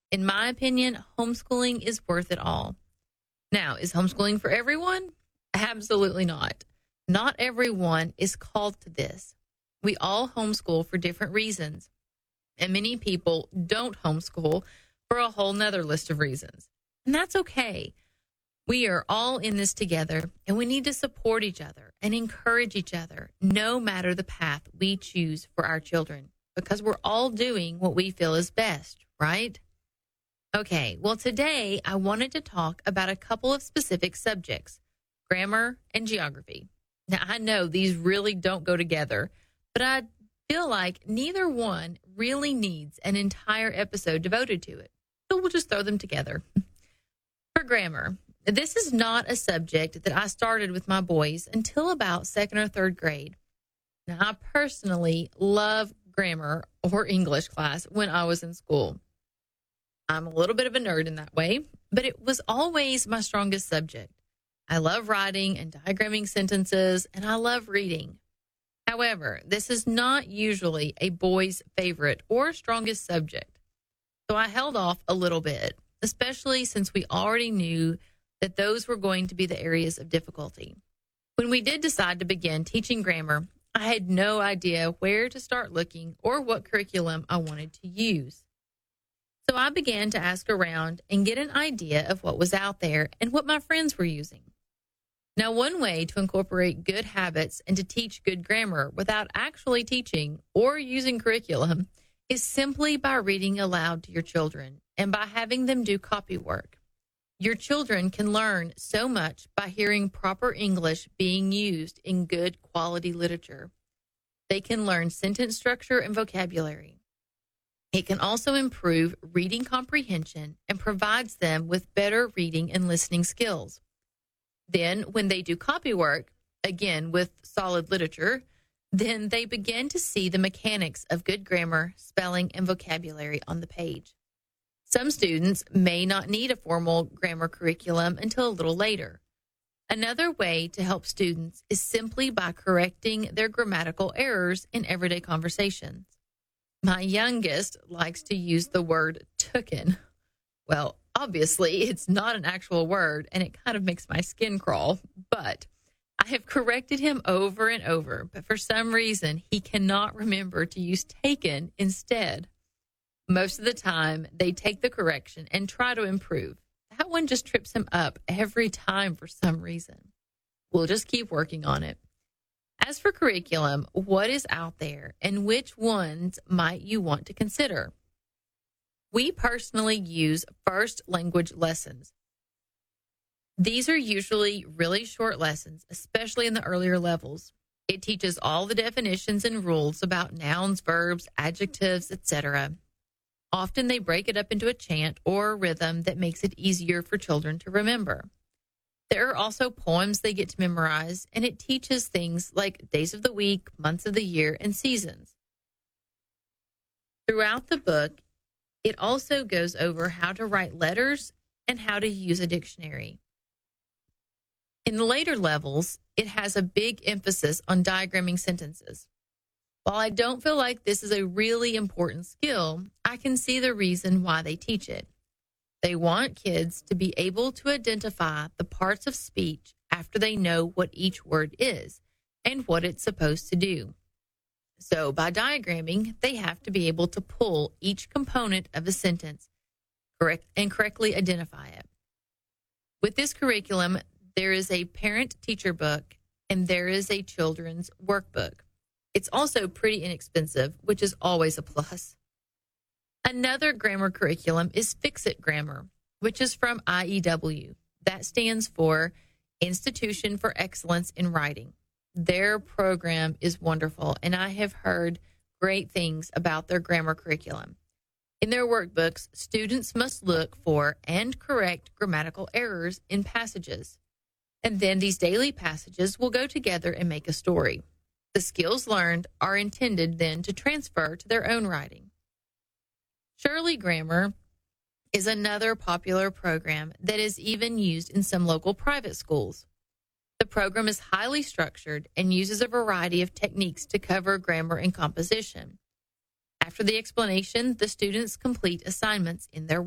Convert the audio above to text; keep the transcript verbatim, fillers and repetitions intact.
In my opinion, homeschooling is worth it all. Now, is homeschooling for everyone? Absolutely not. Not everyone is called to this. We all homeschool for different reasons, and many people don't homeschool for a whole nother list of reasons. And that's okay. We are all in this together, and we need to support each other and encourage each other, no matter the path we choose for our children, because we're all doing what we feel is best, right? Okay, well, today I wanted to talk about a couple of specific subjects, grammar and geography. Now, I know these really don't go together, but I feel like neither one really needs an entire episode devoted to it. So we'll just throw them together. For grammar, this is not a subject that I started with my boys until about second or third grade. Now, I personally love grammar or English class when I was in school. I'm a little bit of a nerd in that way, but it was always my strongest subject. I love writing and diagramming sentences, and I love reading. However, this is not usually a boy's favorite or strongest subject. So I held off a little bit, especially since we already knew that those were going to be the areas of difficulty. When we did decide to begin teaching grammar, I had no idea where to start looking or what curriculum I wanted to use. So I began to ask around and get an idea of what was out there and what my friends were using. Now, one way to incorporate good habits and to teach good grammar without actually teaching or using curriculum is simply by reading aloud to your children and by having them do copy work. Your children can learn so much by hearing proper English being used in good quality literature. They can learn sentence structure and vocabulary. It can also improve reading comprehension and provides them with better reading and listening skills. Then, when they do copy work, again with solid literature, then they begin to see the mechanics of good grammar, spelling, and vocabulary on the page. Some students may not need a formal grammar curriculum until a little later. Another way to help students is simply by correcting their grammatical errors in everyday conversations. My youngest likes to use the word tooken. Well, obviously, it's not an actual word, and it kind of makes my skin crawl, but I have corrected him over and over, but for some reason, he cannot remember to use taken instead. Most of the time, they take the correction and try to improve. That one just trips him up every time for some reason. We'll just keep working on it. As for curriculum, what is out there and which ones might you want to consider? We personally use first language lessons. These are usually really short lessons, especially in the earlier levels. It teaches all the definitions and rules about nouns, verbs, adjectives, et cetera. Often they break it up into a chant or a rhythm that makes it easier for children to remember. There are also poems they get to memorize, and it teaches things like days of the week, months of the year, and seasons. Throughout the book, it also goes over how to write letters and how to use a dictionary. In the later levels, it has a big emphasis on diagramming sentences. While I don't feel like this is a really important skill, I can see the reason why they teach it. They want kids to be able to identify the parts of speech after they know what each word is and what it's supposed to do. So by diagramming, they have to be able to pull each component of a sentence correct and correctly identify it. With this curriculum, there is a parent-teacher book and there is a children's workbook. It's also pretty inexpensive, which is always a plus. Another grammar curriculum is Fix-It Grammar, which is from I E W. That stands for Institution for Excellence in Writing. Their program is wonderful, and I have heard great things about their grammar curriculum. In their workbooks, students must look for and correct grammatical errors in passages. And then these daily passages will go together and make a story. The skills learned are intended then to transfer to their own writing. Shirley Grammar is another popular program that is even used in some local private schools. The program is highly structured and uses a variety of techniques to cover grammar and composition. After the explanation, the students complete assignments in their